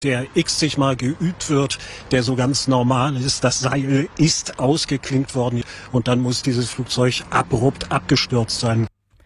der x-zig Mal geübt wird, der so ganz normal ist. Das Seil ist ausgeklinkt worden und dann muss dieses Flugzeug abrupt abgestürzt sein.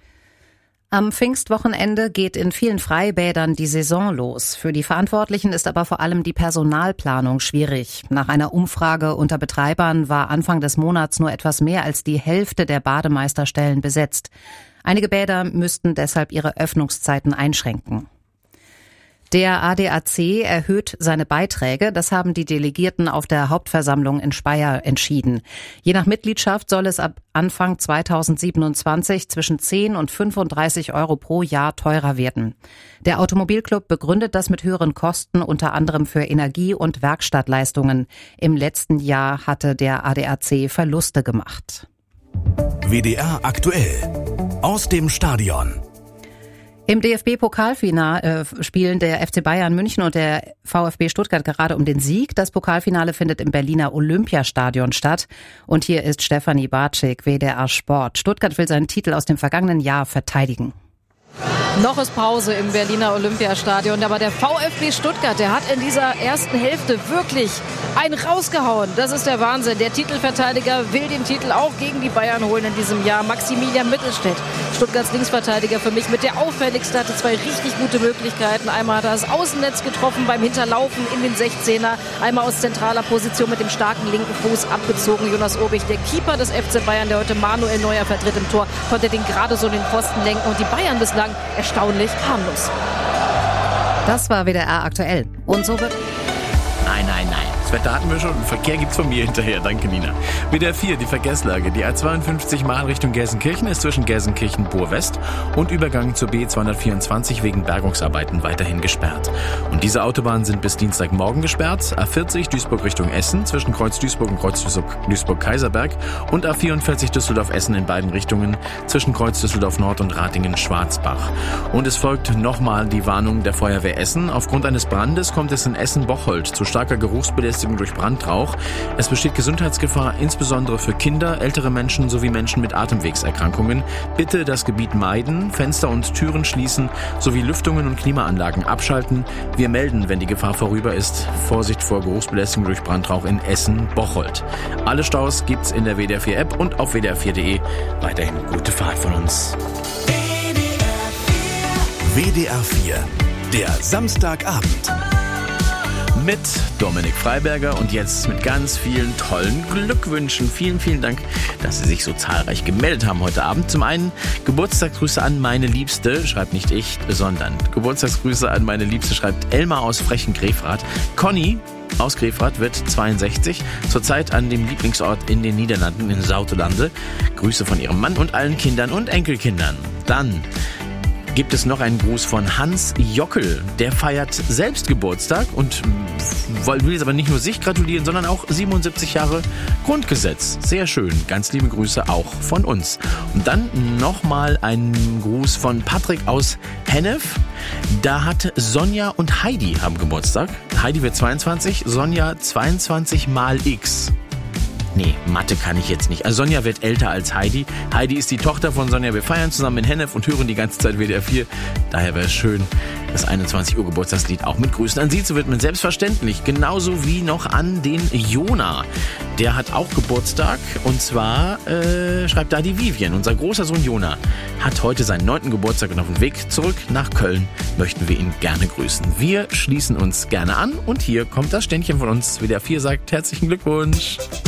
Am Pfingstwochenende geht in vielen Freibädern die Saison los. Für die Verantwortlichen ist aber vor allem die Personalplanung schwierig. Nach einer Umfrage unter Betreibern war Anfang des Monats nur etwas mehr als die Hälfte der Bademeisterstellen besetzt. Einige Bäder müssten deshalb ihre Öffnungszeiten einschränken. Der ADAC erhöht seine Beiträge. Das haben die Delegierten auf der Hauptversammlung in Speyer entschieden. Je nach Mitgliedschaft soll es ab Anfang 2027 zwischen 10 und 35 Euro pro Jahr teurer werden. Der Automobilclub begründet das mit höheren Kosten, unter anderem für Energie- und Werkstattleistungen. Im letzten Jahr hatte der ADAC Verluste gemacht. WDR aktuell. Aus dem Stadion. Im DFB-Pokalfinale spielen der FC Bayern München und der VfB Stuttgart gerade um den Sieg. Das Pokalfinale findet im Berliner Olympiastadion statt. Und hier ist Stefanie Bartschik, WDR Sport. Stuttgart will seinen Titel aus dem vergangenen Jahr verteidigen. Noch ist Pause im Berliner Olympiastadion, aber der VfB Stuttgart, der hat in dieser ersten Hälfte wirklich einen rausgehauen. Das ist der Wahnsinn. Der Titelverteidiger will den Titel auch gegen die Bayern holen in diesem Jahr. Maximilian Mittelstädt, Stuttgarts Linksverteidiger für mich mit der auffälligste, hatte zwei richtig gute Möglichkeiten. Einmal hat er das Außennetz getroffen beim Hinterlaufen in den 16er, einmal aus zentraler Position mit dem starken linken Fuß abgezogen. Jonas Obig, der Keeper des FC Bayern, der heute Manuel Neuer vertritt im Tor, konnte den gerade so in den Pfosten lenken und die Bayern bislang erstaunlich harmlos. Das war WDR aktuell. Und so wird... Nein. Das Wetter hatten wir schon. Verkehr gibt's von mir hinterher. Danke, Nina. WDR 4, die Verkehrslage. Die A52 Mal Richtung Gelsenkirchen ist zwischen Gelsenkirchen-Bohr-West und Übergang zur B224 wegen Bergungsarbeiten weiterhin gesperrt. Und diese Autobahnen sind bis Dienstagmorgen gesperrt. A40 Duisburg Richtung Essen zwischen Kreuz Duisburg und Kreuz Duisburg-Kaiserberg und A44 Düsseldorf-Essen in beiden Richtungen zwischen Kreuz Düsseldorf-Nord und Ratingen-Schwarzbach. Und es folgt nochmal die Warnung der Feuerwehr Essen. Aufgrund eines Brandes kommt es in Essen-Bocholt zu starker Geruchsbelästigung durch Brandrauch. Es besteht Gesundheitsgefahr, insbesondere für Kinder, ältere Menschen sowie Menschen mit Atemwegserkrankungen. Bitte das Gebiet meiden, Fenster und Türen schließen sowie Lüftungen und Klimaanlagen abschalten. Wir melden, wenn die Gefahr vorüber ist. Vorsicht vor Geruchsbelästigung durch Brandrauch in Essen-Bocholt. Alle Staus gibt's in der WDR 4 App und auf wdr4.de. Weiterhin gute Fahrt von uns. WDR 4, der Samstagabend. Mit Dominik Freiberger und jetzt mit ganz vielen tollen Glückwünschen. Vielen, vielen Dank, dass Sie sich so zahlreich gemeldet haben heute Abend. Zum einen Geburtstagsgrüße an meine Liebste, schreibt nicht ich, sondern Geburtstagsgrüße an meine Liebste, schreibt Elmar aus Frechen-Grefrath. Conny aus Grefrath wird 62, zurzeit an dem Lieblingsort in den Niederlanden, in Sautelande. Grüße von ihrem Mann und allen Kindern und Enkelkindern. Dann gibt es noch einen Gruß von Hans Jockel. Der feiert selbst Geburtstag und will jetzt aber nicht nur sich gratulieren, sondern auch 77 Jahre Grundgesetz. Sehr schön. Ganz liebe Grüße auch von uns. Und dann nochmal ein Gruß von Patrick aus Hennef. Da hat Sonja und Heidi haben Geburtstag. Heidi wird 22, Sonja 22 mal X. Nee, Mathe kann ich jetzt nicht. Also Sonja wird älter als Heidi. Heidi ist die Tochter von Sonja. Wir feiern zusammen in Hennef und hören die ganze Zeit WDR 4. Daher wäre es schön, das 21 Uhr Geburtstagslied auch mit Grüßen an Sie zu widmen. Selbstverständlich. Genauso wie noch an den Jona. Der hat auch Geburtstag. Und zwar schreibt da die Vivian. Unser großer Sohn Jona hat heute seinen 9. Geburtstag und auf dem Weg zurück nach Köln möchten wir ihn gerne grüßen. Wir schließen uns gerne an und hier kommt das Ständchen von uns. WDR 4 sagt herzlichen Glückwunsch.